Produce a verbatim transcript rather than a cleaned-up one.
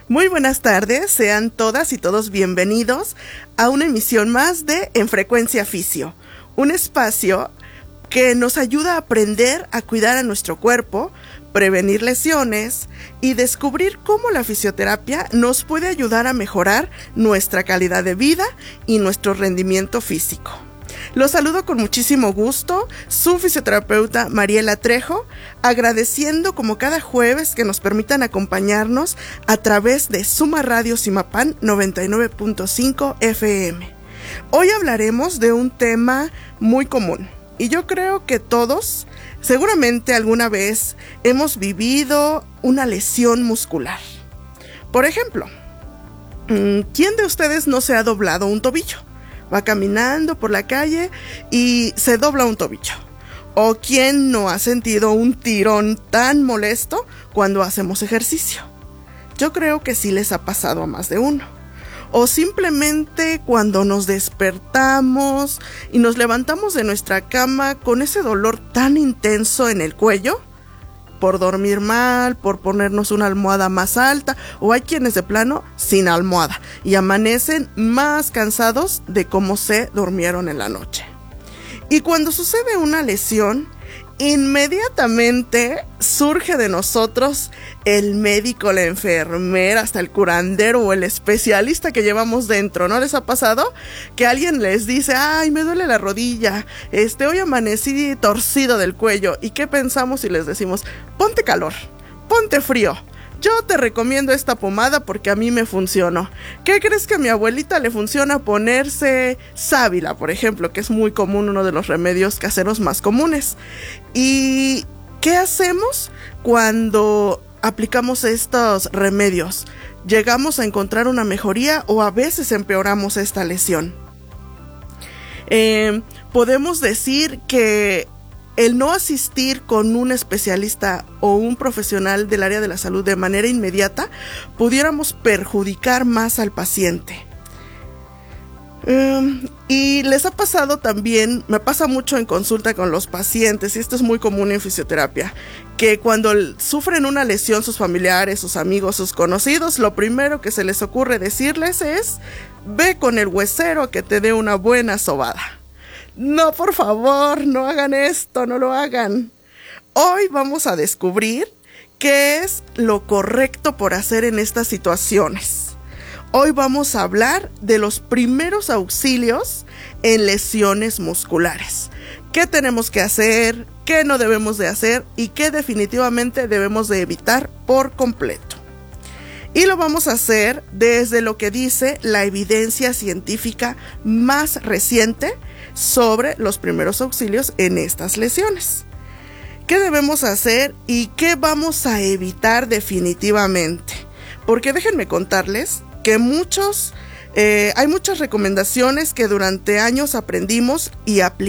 Muy buenas tardes, sean todas y todos bienvenidos a una emisión más de En Frecuencia Fisio, un espacio que nos ayuda a aprender a cuidar a nuestro cuerpo, prevenir lesiones y descubrir cómo la fisioterapia nos puede ayudar a mejorar nuestra calidad de vida y nuestro rendimiento físico. Los saludo con muchísimo gusto, su fisioterapeuta Mariela Trejo, agradeciendo como cada jueves que nos permitan acompañarnos a través de Suma Radio Zimapán noventa y nueve punto cinco F M. Hoy hablaremos de un tema muy común y yo creo que todos seguramente alguna vez hemos vivido una lesión muscular. Por ejemplo, ¿quién de ustedes no se ha doblado un tobillo? Va caminando por la calle y se dobla un tobillo. ¿O quién no ha sentido un tirón tan molesto cuando hacemos ejercicio? Yo creo que sí les ha pasado a más de uno. O simplemente cuando nos despertamos y nos levantamos de nuestra cama con ese dolor tan intenso en el cuello, por dormir mal, por ponernos una almohada más alta, o hay quienes de plano sin almohada y amanecen más cansados de cómo se durmieron en la noche. Y cuando sucede una lesión, inmediatamente surge de nosotros el médico, la enfermera, hasta el curandero o el especialista que llevamos dentro. ¿No les ha pasado que alguien les dice, ay, me duele la rodilla, este, hoy amanecí torcido del cuello? ¿Y qué pensamos si les decimos, ponte calor, ponte frío? Yo te recomiendo esta pomada porque a mí me funcionó. ¿Qué crees que a mi abuelita le funciona ponerse sábila, por ejemplo, que es muy común, uno de los remedios caseros más comunes? ¿Y qué hacemos cuando aplicamos estos remedios? ¿Llegamos a encontrar una mejoría o a veces empeoramos esta lesión? Eh, podemos decir que el no asistir con un especialista o un profesional del área de la salud de manera inmediata, pudiéramos perjudicar más al paciente. Um, y les ha pasado también, me pasa mucho en consulta con los pacientes, y esto es muy común en fisioterapia, que cuando sufren una lesión sus familiares, sus amigos, sus conocidos, lo primero que se les ocurre decirles es, ve con el huesero que te dé una buena sobada. No, por favor, no hagan esto, no lo hagan. Hoy vamos a descubrir qué es lo correcto por hacer en estas situaciones. Hoy vamos a hablar de los primeros auxilios en lesiones musculares. ¿Qué tenemos que hacer? ¿Qué no debemos de hacer? Y qué definitivamente debemos de evitar por completo. Y lo vamos a hacer desde lo que dice la evidencia científica más reciente sobre los primeros auxilios en estas lesiones. ¿Qué debemos hacer y qué vamos a evitar definitivamente? Porque déjenme contarles que muchos, eh, hay muchas recomendaciones que durante años aprendimos y aplicamos